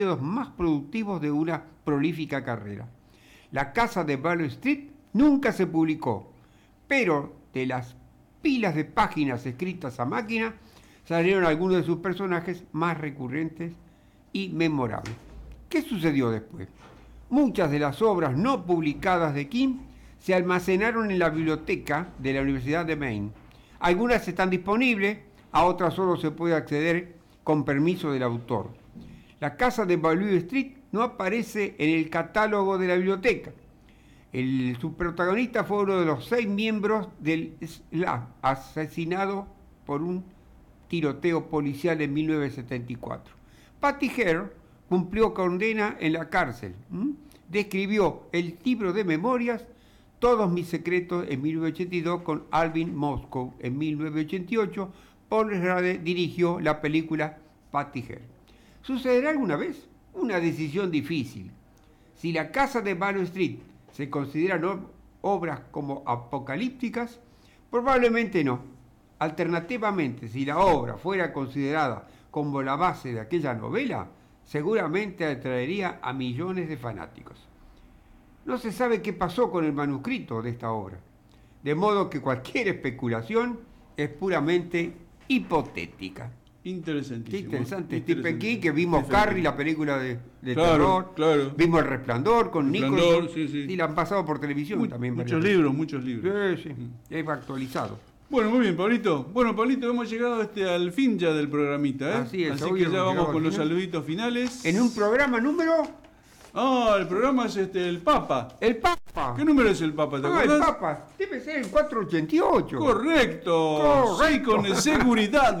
periodos más productivos de una prolífica carrera. La Casa de Baldwin Street nunca se publicó, pero de las pilas de páginas escritas a máquina salieron algunos de sus personajes más recurrentes y memorables. ¿Qué sucedió después? Muchas de las obras no publicadas de King se almacenaron en la biblioteca de la Universidad de Maine. Algunas están disponibles, a otras solo se puede acceder con permiso del autor. La Casa de Baldwin Street no aparece en el catálogo de la biblioteca. Su protagonista fue uno de los 6 miembros del SLA, asesinado por un tiroteo policial en 1974. Patty Hearst cumplió condena en la cárcel. Describió el libro de memorias Todos mis secretos en 1982 con Alvin Moscow. En 1988, Paul Schrader dirigió la película Patty Hearst. ¿Sucederá alguna vez? Una decisión difícil. Si la Casa de Baldwin Street se consideran obras como apocalípticas, probablemente no. Alternativamente, si la obra fuera considerada como la base de aquella novela, seguramente atraería a millones de fanáticos. No se sabe qué pasó con el manuscrito de esta obra, de modo que cualquier especulación es puramente hipotética. Interesantísimo. Qué interesante. Stephen King, que vimos Carrie, la película de claro, terror. Claro. Vimos El Resplandor con Nicholson. Sí. Y la han pasado por televisión también. Muchos libros. Sí. Es actualizado. Bueno, muy bien, Pablito. Bueno, Pablito, hemos llegado al fin ya del programita, ¿eh? Así es. Así que ya vamos con los saluditos finales. En un programa número... el programa es el Papa. El Papa. ¿Qué número es el Papa? ¿Te acuerdas? El Papa. Debe ser el 488. Correcto. Sí, con seguridad.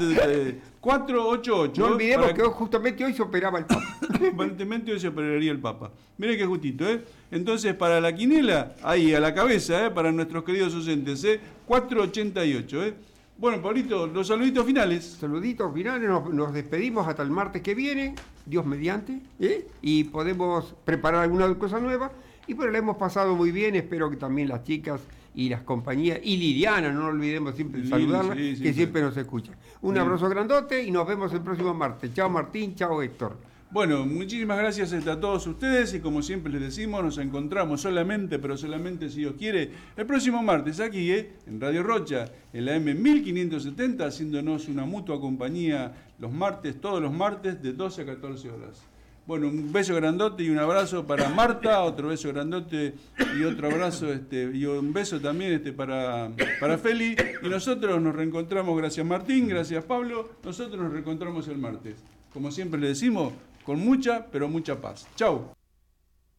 488. No olvidemos que justamente hoy se operaba el Papa. Aparentemente hoy se operaría el Papa. Mire qué justito, ¿eh? Entonces, para la quinela, ahí a la cabeza, para nuestros queridos oyentes, 488, ¿eh? Bueno, Pablito, los saluditos finales. Saluditos finales, nos despedimos hasta el martes que viene, Dios mediante, y podemos preparar alguna cosa nueva. Y pero la hemos pasado muy bien, espero que también las chicas y las compañías, y Liliana, no olvidemos siempre saludarla, que siempre nos escucha. Un abrazo grandote y nos vemos el próximo martes. Chao Martín, chao Héctor. Bueno, muchísimas gracias a todos ustedes y como siempre les decimos, nos encontramos solamente si Dios quiere, el próximo martes aquí en Radio Rocha, en la M1570, haciéndonos una mutua compañía todos los martes de 12 a 14 horas. Bueno, un beso grandote y un abrazo para Marta, otro beso grandote y otro abrazo y un beso también para Feli. Y nosotros nos reencontramos, gracias Martín, gracias Pablo, nosotros nos reencontramos el martes. Como siempre le decimos, con mucha, pero mucha paz. Chau.